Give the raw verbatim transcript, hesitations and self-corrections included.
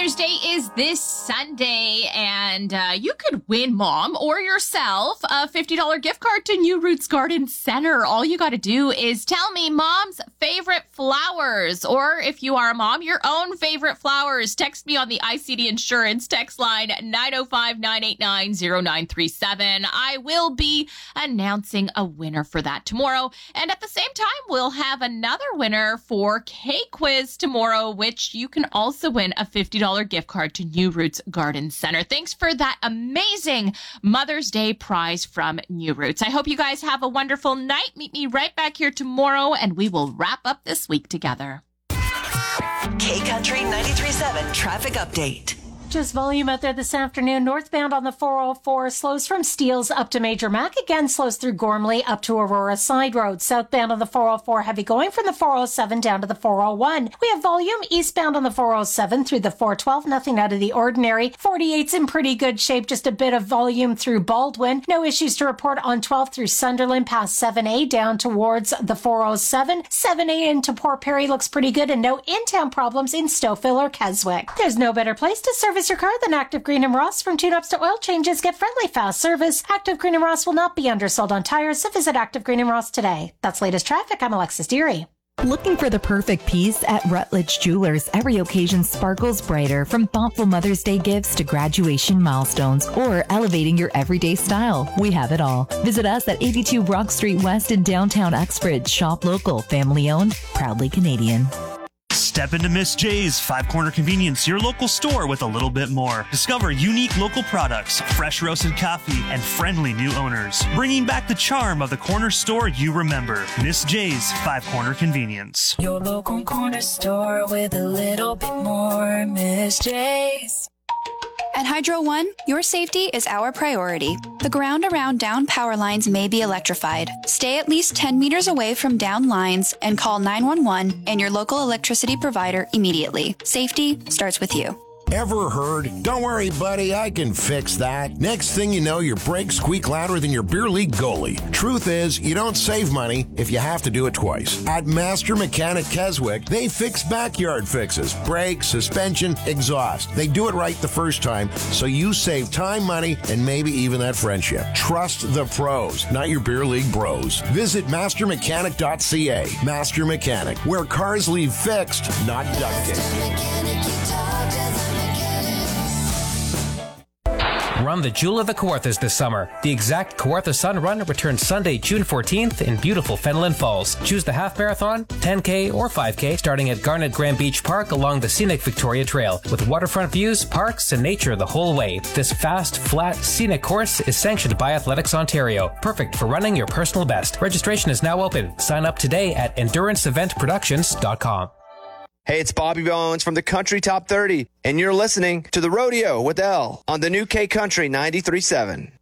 Mother's Day is this Sunday, and uh, you could win mom or yourself a fifty dollars gift card to New Roots Garden Center. All you got to do is tell me mom's favorite flowers, or if you are a mom, your own favorite flowers. Text me on the I C D Insurance text line nine oh five, nine eight nine, oh nine three seven. I will be announcing a winner for that tomorrow, and at the same time, we'll have another winner for K-Quiz tomorrow, which you can also win a fifty dollars gift card to New Roots Garden Center. Thanks for that amazing Mother's Day prize from New Roots. I hope you guys have a wonderful night. Meet me right back here tomorrow, and we will wrap up this week together. K-Country ninety-three point seven traffic update. Just volume out there this afternoon. Northbound on the four oh four slows from Steeles up to Major Mac. Again, slows through Gormley up to Aurora Side Road. Southbound on the four oh four, heavy going from the four oh seven down to the four oh one. We have volume eastbound on the four oh seven through the four twelve. Nothing out of the ordinary. forty-eight's in pretty good shape. Just a bit of volume through Baldwin. No issues to report on twelve through Sunderland past seven A down towards the four oh seven. seven A into Port Perry looks pretty good, and no in-town problems in Stouffville or Keswick. There's no better place to service your car than Active Green and Ross. From tune-ups to oil changes, get friendly, fast service. Active Green and Ross will not be undersold on tires, so visit Active Green and Ross today. That's latest traffic. I'm Alexis Deary. Looking for the perfect piece? At Rutledge Jewelers, every occasion sparkles brighter, from thoughtful Mother's Day gifts to graduation milestones or elevating your everyday style. We have it all. Visit us at eighty-two Brock Street West in downtown Uxbridge. Shop local, family owned, proudly Canadian. Step into Miss J's Five Corner Convenience, your local store with a little bit more. Discover unique local products, fresh roasted coffee, and friendly new owners, bringing back the charm of the corner store you remember. Miss J's Five Corner Convenience. Your local corner store with a little bit more. Miss J's. At Hydro One, your safety is our priority. The ground around down power lines may be electrified. Stay at least ten meters away from down lines and call nine one one and your local electricity provider immediately. Safety starts with you. Ever heard? Don't worry, buddy, I can fix that. Next thing you know, your brakes squeak louder than your beer league goalie. Truth is, you don't save money if you have to do it twice. At Master Mechanic Keswick, they fix backyard fixes, brakes, suspension, exhaust. They do it right the first time, so you save time, money, and maybe even that friendship. Trust the pros, not your beer league bros. Visit master mechanic dot c a. Master Mechanic, where cars leave fixed, not duct tape. Run the Jewel of the Kawarthas this summer. The Exact Kawartha Sun Run returns Sunday, June fourteenth in beautiful Fenelon Falls. Choose the half marathon, ten K, or five K starting at Garnet Grand Beach Park along the scenic Victoria Trail with waterfront views, parks, and nature the whole way. This fast, flat, scenic course is sanctioned by Athletics Ontario. Perfect for running your personal best. Registration is now open. Sign up today at endurance event productions dot com. Hey, it's Bobby Bones from the Country Top thirty, and you're listening to The Rodeo with Elle on the new K-Country ninety-three point seven.